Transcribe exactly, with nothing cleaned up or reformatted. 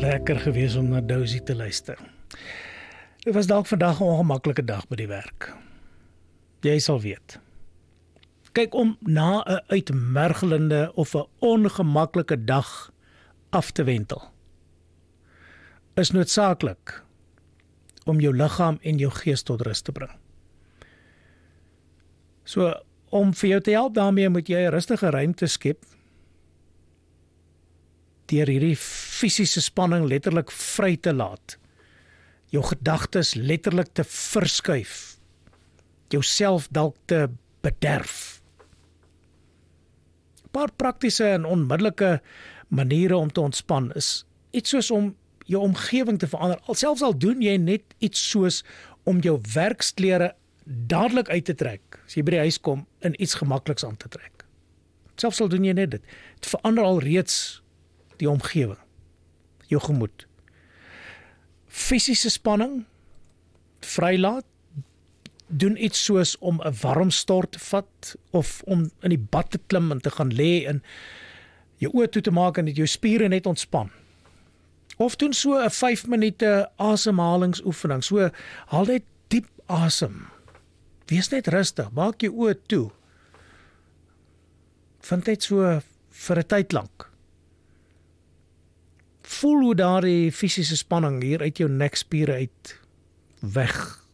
lekker gewees om na Dousie te luister. Dit was dalk vandag 'n ongemaklike dag by die werk. Jy sal weet. Kyk, om na 'n uitmergelende of 'n ongemaklike dag af te wentel, is noodsaaklik om jou liggaam en jou gees tot rus te bring. So, om vir jou te help daarmee, moet jy 'n rustige ruimte skep, deur hierdie fisiese spanning letterlik vry te laat, jou gedagtes letterlik te verskuif, jouself dalk te bederf. 'n Paar praktiese en onmiddellike maniere om te ontspan is iets soos om jou omgewing te verander. Selfs al doen jy net iets soos om jou werksklere dadelik uit te trek, as jy by die huis kom, en iets gemakliks aan te trek. Selfs al doen jy net dit. Dit verander al reeds die omgewing, jou gemoed. Fisiese spanning, vrylaat, doen iets soos om 'n warm stort te vat, of om in die bad te klim en te gaan lê en jou oë toe te maak en dit jou spiere net ontspan. Of doen so 'n vyf minute asemhalingsoefening, so haal net diep asem. Wees net rustig, maak jou oë toe. Vind net so vir 'n tyd lank. Voel hoe daardie fisiese spanning hier uit jou nekspiere uit weg